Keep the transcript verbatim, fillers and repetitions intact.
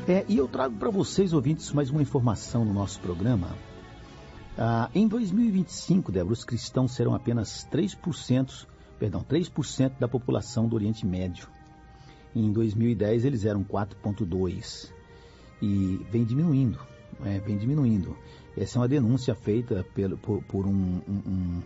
É, e eu trago para vocês, ouvintes, mais uma informação no nosso programa. Ah, em dois mil e vinte e cinco, Débora, os cristãos serão apenas três por cento, perdão, três por cento da população do Oriente Médio. Em dois mil e dez eles eram quatro vírgula dois por cento e vem diminuindo, é, vem diminuindo. Essa é uma denúncia feita pelo, por, por um, um,